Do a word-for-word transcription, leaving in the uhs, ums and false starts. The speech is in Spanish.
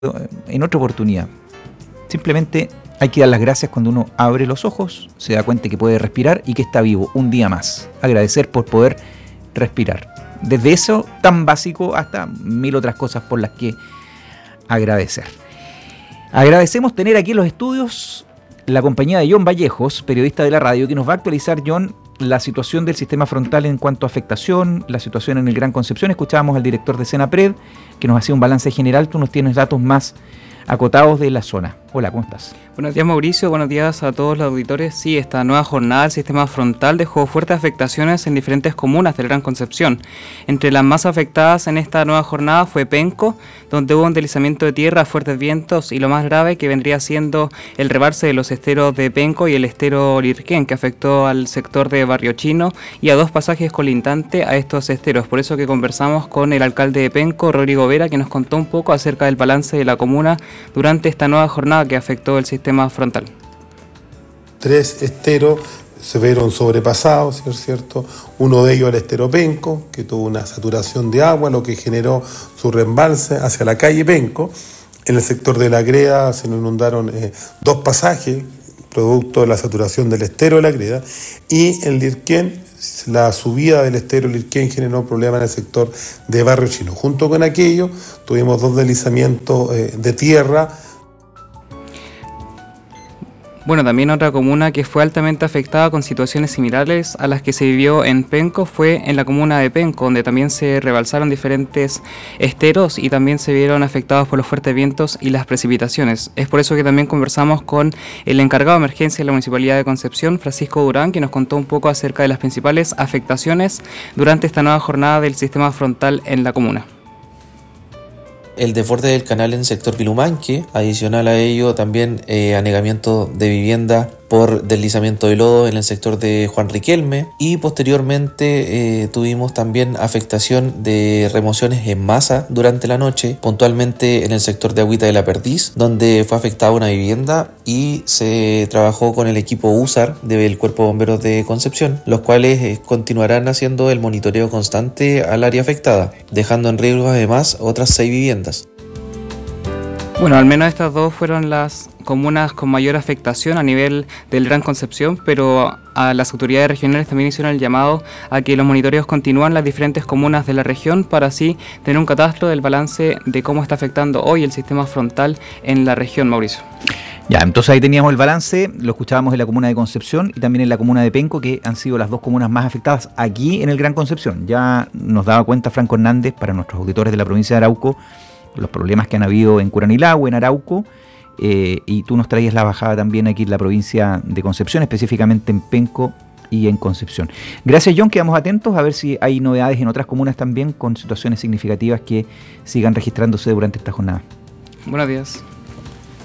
en otra oportunidad. Simplemente hay que dar las gracias cuando uno abre los ojos, se da cuenta que puede respirar y que está vivo un día más. Agradecer por poder respirar. Desde eso tan básico hasta mil otras cosas por las que agradecer. Agradecemos tener aquí en los estudios la compañía de John Vallejos, periodista de la radio, que nos va a actualizar, John, la situación del sistema frontal en cuanto a afectación, la situación en el Gran Concepción. Escuchábamos al director de Senapred, que nos hacía un balance general. Tú nos tienes datos más acotados de la zona. Hola, ¿cómo estás? Buenos días, Mauricio, buenos días a todos los auditores. Sí, esta nueva jornada del sistema frontal dejó fuertes afectaciones en diferentes comunas del Gran Concepción. Entre las más afectadas en esta nueva jornada fue Penco, donde hubo un deslizamiento de tierra, fuertes vientos y lo más grave que vendría siendo el rebalse de los esteros de Penco y el estero Lirquén, que afectó al sector de Barrio Chino y a dos pasajes colindantes a estos esteros. Por eso que conversamos con el alcalde de Penco, Rodrigo Vera, que nos contó un poco acerca del balance de la comuna durante esta nueva jornada que afectó el sistema frontal. Tres esteros se vieron sobrepasados, ¿es cierto? Uno de ellos el estero Penco, que tuvo una saturación de agua, lo que generó su reembalse hacia la calle Penco. En el sector de la Greda se nos inundaron eh, dos pasajes, producto de la saturación del estero de la Greda, y en Lirquén, la subida del estero Lirquén generó problemas en el sector de Barrio Chino. Junto con aquello, tuvimos dos deslizamientos eh, de tierra. Bueno, también otra comuna que fue altamente afectada con situaciones similares a las que se vivió en Penco fue en la comuna de Penco, donde también se rebalsaron diferentes esteros y también se vieron afectados por los fuertes vientos y las precipitaciones. Es por eso que también conversamos con el encargado de emergencia de la Municipalidad de Concepción, Francisco Durán, que nos contó un poco acerca de las principales afectaciones durante esta nueva jornada del sistema frontal en la comuna. El desborde del canal en el sector Pilumanque, adicional a ello también eh, anegamiento de vivienda por deslizamiento de lodo en el sector de Juan Riquelme, y posteriormente eh, tuvimos también afectación de remociones en masa durante la noche, puntualmente en el sector de Agüita de la Perdiz, donde fue afectada una vivienda y se trabajó con el equipo U S A R del Cuerpo de Bomberos de Concepción, los cuales eh, continuarán haciendo el monitoreo constante al área afectada, dejando en riesgo además otras seis viviendas. Bueno, al menos estas dos fueron las comunas con mayor afectación a nivel del Gran Concepción, pero a las autoridades regionales también hicieron el llamado a que los monitoreos continúen en las diferentes comunas de la región para así tener un catastro del balance de cómo está afectando hoy el sistema frontal en la región, Mauricio. Ya, entonces ahí teníamos el balance, lo escuchábamos en la comuna de Concepción y también en la comuna de Penco, que han sido las dos comunas más afectadas aquí en el Gran Concepción. Ya nos daba cuenta Franco Hernández, para nuestros auditores de la provincia de Arauco, los problemas que han habido en Curanilahue, en Arauco, eh, y tú nos traías la bajada también aquí en la provincia de Concepción, específicamente en Penco y en Concepción. Gracias, John, quedamos atentos a ver si hay novedades en otras comunas también con situaciones significativas que sigan registrándose durante esta jornada. Buenos días.